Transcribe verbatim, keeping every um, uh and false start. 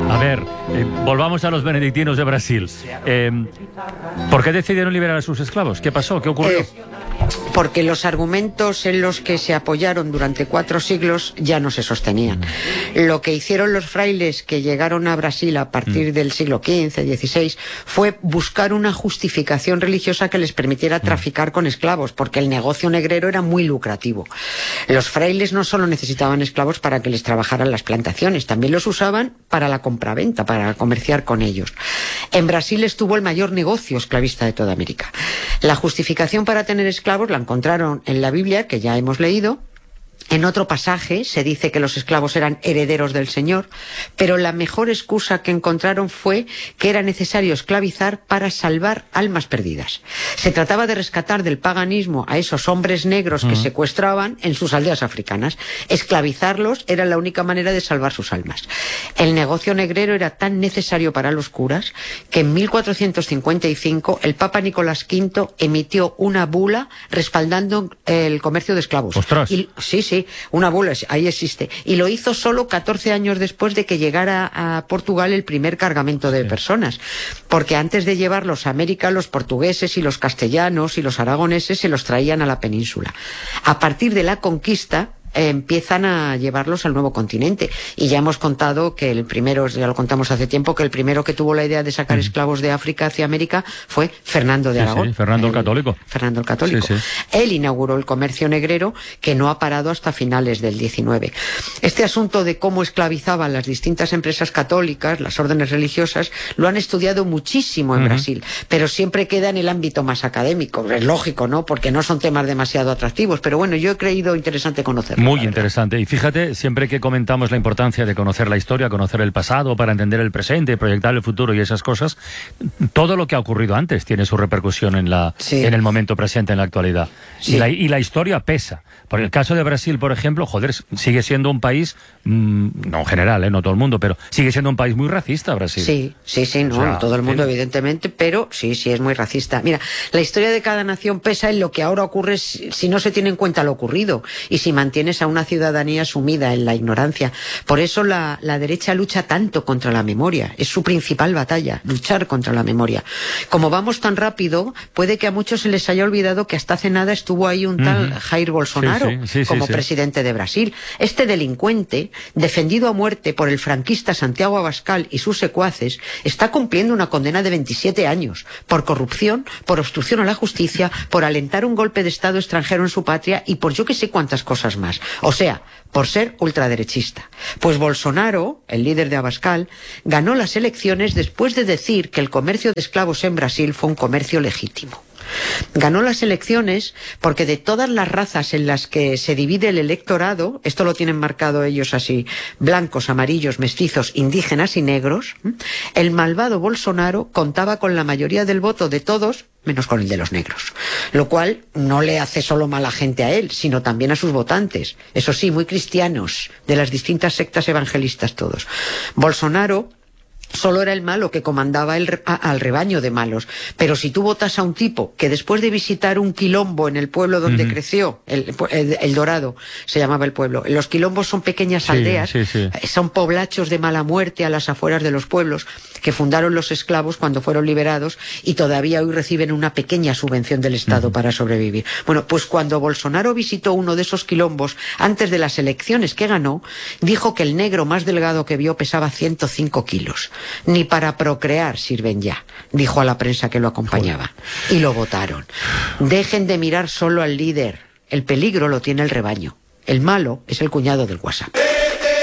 A ver, eh, volvamos a los benedictinos de Brasil. Eh, ¿Por qué decidieron liberar a sus esclavos? ¿Qué pasó? ¿Qué ocurrió? Eh, porque los argumentos en los que se apoyaron durante cuatro siglos ya no se sostenían. Mm. Lo que hicieron los frailes que llegaron a Brasil a partir mm. del siglo quince, dieciséis, fue buscar una justificación religiosa que les permitiera traficar mm. con esclavos, porque el negocio negrero era muy lucrativo. Los frailes no solo necesitaban esclavos para que les trabajaran las plantaciones, también los usaban para la compraventa, para comerciar con ellos. En Brasil estuvo el mayor negocio esclavista de toda América. La justificación para tener esclavos la encontraron en la Biblia, que ya hemos leído. En otro pasaje se dice que los esclavos eran herederos del Señor, pero la mejor excusa que encontraron fue que era necesario esclavizar para salvar almas perdidas. Se trataba de rescatar del paganismo a esos hombres negros que uh-huh. secuestraban en sus aldeas africanas. Esclavizarlos era la única manera de salvar sus almas. El negocio negrero era tan necesario para los curas que en mil cuatrocientos cincuenta y cinco el Papa Nicolás quinto emitió una bula respaldando el comercio de esclavos. ¡Ostras! Y, sí, sí. Sí, una bula, ahí existe. Y lo hizo solo catorce años después de que llegara a Portugal el primer cargamento de sí. personas. Porque antes de llevarlos a América, los portugueses y los castellanos y los aragoneses se los traían a la península. A partir de la conquista, Eh, empiezan a llevarlos al nuevo continente. Y ya hemos contado que el primero, ya lo contamos hace tiempo, que el primero que tuvo la idea de sacar mm. esclavos de África hacia América fue Fernando de Aragón. Sí, sí, Fernando el, el Católico. Fernando el Católico. Sí, sí. Él inauguró el comercio negrero, que no ha parado hasta finales del diecinueve. Este asunto de cómo esclavizaban las distintas empresas católicas, las órdenes religiosas, lo han estudiado muchísimo en uh-huh. Brasil, pero siempre queda en el ámbito más académico. Es lógico, ¿no? Porque no son temas demasiado atractivos, pero bueno, yo he creído interesante conocerlo. Muy interesante. Y fíjate, siempre que comentamos la importancia de conocer la historia, conocer el pasado para entender el presente, proyectar el futuro y esas cosas, todo lo que ha ocurrido antes tiene su repercusión en la sí. en el momento presente, en la actualidad. Sí. Y, la, y la historia pesa. Por el caso de Brasil, por ejemplo, joder, sigue siendo un país, mmm, no en general, ¿eh? No todo el mundo, pero sigue siendo un país muy racista, Brasil. Sí, sí, sí, no, o sea, no todo el mundo, ¿sí? evidentemente, pero sí, sí, es muy racista. Mira, la historia de cada nación pesa en lo que ahora ocurre si, si no se tiene en cuenta lo ocurrido y si mantienes a una ciudadanía sumida en la ignorancia. Por eso la, la derecha lucha tanto contra la memoria. Es su principal batalla, luchar contra la memoria. Como vamos tan rápido, puede que a muchos se les haya olvidado que hasta hace nada estuvo ahí un tal uh-huh. Jair Bolsonaro sí, sí, sí, como sí, presidente sí. de Brasil. Este delincuente, defendido a muerte por el franquista Santiago Abascal y sus secuaces, está cumpliendo una condena de veintisiete años por corrupción, por obstrucción a la justicia, por alentar un golpe de Estado extranjero en su patria y por yo que sé cuántas cosas más. O sea, por ser ultraderechista. Pues Bolsonaro, el líder de Abascal, ganó las elecciones después de decir que el comercio de esclavos en Brasil fue un comercio legítimo. Ganó las elecciones porque de todas las razas en las que se divide el electorado, esto lo tienen marcado ellos así, blancos, amarillos, mestizos, indígenas y negros, el malvado Bolsonaro contaba con la mayoría del voto de todos, menos con el de los negros. Lo cual no le hace solo mala gente a él, sino también a sus votantes. Eso sí, muy cristianos, de las distintas sectas evangelistas todos. Bolsonaro solo era el malo que comandaba el, a, al rebaño de malos. Pero si tú votas a un tipo que después de visitar un quilombo en el pueblo donde uh-huh. creció, el, el, el Dorado se llamaba el pueblo, los quilombos son pequeñas aldeas, sí, sí, sí. son poblachos de mala muerte a las afueras de los pueblos que fundaron los esclavos cuando fueron liberados y todavía hoy reciben una pequeña subvención del Estado uh-huh. para sobrevivir. Bueno, pues cuando Bolsonaro visitó uno de esos quilombos antes de las elecciones que ganó, dijo que el negro más delgado que vio pesaba ciento cinco kilos. Ni para procrear sirven ya, dijo a la prensa que lo acompañaba. Y lo votaron. Dejen de mirar solo al líder. El peligro lo tiene el rebaño. El malo es el cuñado del WhatsApp.